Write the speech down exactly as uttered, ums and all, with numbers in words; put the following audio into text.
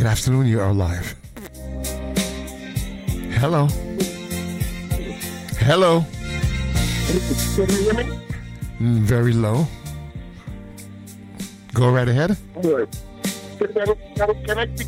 afternoon. You are live. Hello. Hello. Can you hear me? Mm, very low. Go right ahead. Good. Can I, can I, can I